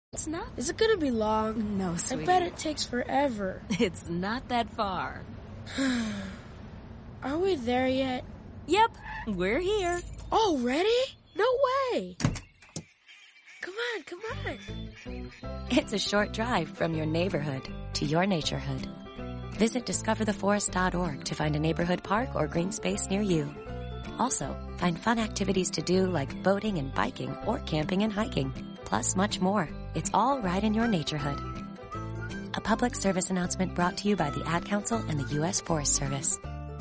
It's not. Is it gonna be long? No, sweetie. I bet it takes forever. It's not that far. Are we there yet? Yep, we're here. Already? No way. Come on. It's a short drive from your neighborhood to your naturehood. Visit discovertheforest.org to find a neighborhood park or green space near you. Also, find fun activities to do like boating and biking or camping and hiking, plus much more. It's all right in your naturehood. A public service announcement brought to you by the Ad Council and the U.S. Forest Service.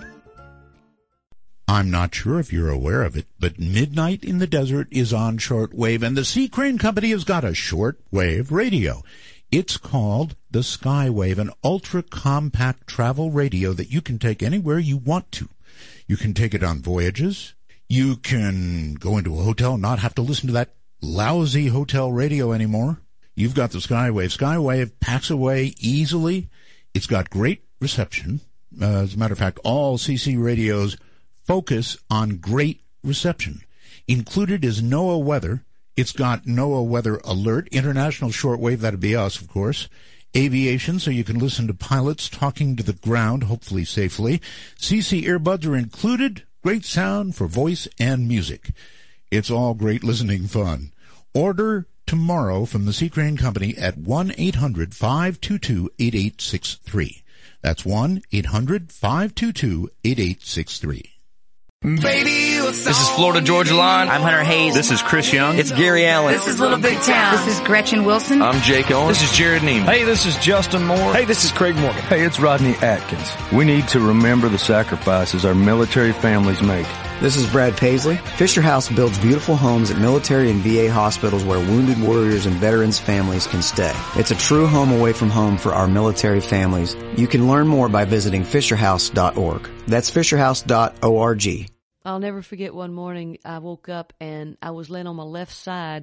I'm not sure if you're aware of it, but Midnight in the Desert is on shortwave, and the Sea Crane Company has got a shortwave radio. It's called the Skywave, an ultra-compact travel radio that you can take anywhere you want to. You can take it on voyages. You can go into a hotel and not have to listen to that lousy hotel radio anymore. You've got the Skywave. Skywave packs away easily. It's got great reception. As a matter of fact, all CC radios focus on great reception. Included is NOAA weather. It's got NOAA weather alert, international shortwave, that'd be us, of course. Aviation, so you can listen to pilots talking to the ground, hopefully safely. CC earbuds are included. Great sound for voice and music. It's all great listening fun. Order tomorrow from the Sea Crane Company at 1-800-522-8863. That's 1-800-522-8863. Baby, this is Florida Georgia Line. I'm Hunter Hayes. This is Chris Young. It's Gary Allen. This is Little Big Town. This is Gretchen Wilson. I'm Jake Owen. This is Jared Neiman. Hey, this is Justin Moore. Hey, this is Craig Morgan. Hey, it's Rodney Atkins. We need to remember the sacrifices our military families make. This is Brad Paisley. Fisher House builds beautiful homes at military and VA hospitals where wounded warriors and veterans' families can stay. It's a true home away from home for our military families. You can learn more by visiting fisherhouse.org. That's fisherhouse.org. I'll never forget one morning I woke up and I was laying on my left side